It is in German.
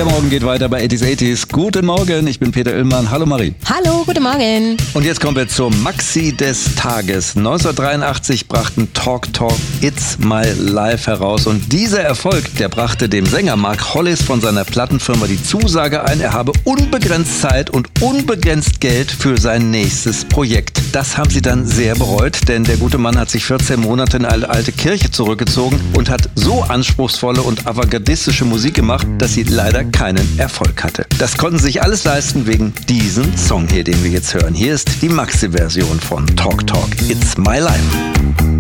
Der Morgen geht weiter bei 80s. Guten Morgen, ich bin Peter Illmann. Hallo Marie. Hallo, guten Morgen. Und jetzt kommen wir zur Maxi des Tages. 1983 brachten Talk It's My Life heraus. Und dieser Erfolg, der brachte dem Sänger Mark Hollis von seiner Plattenfirma die Zusage ein, er habe unbegrenzt Zeit und unbegrenzt Geld für sein nächstes Projekt. Das haben sie dann sehr bereut, denn der gute Mann hat sich 14 Monate in eine alte Kirche zurückgezogen und hat so anspruchsvolle und avantgardistische Musik gemacht, dass sie leider keinen Erfolg hatte. Das konnten sie sich alles leisten wegen diesem Song hier, den wir jetzt hören. Hier ist die Maxi-Version von Talk It's My Life.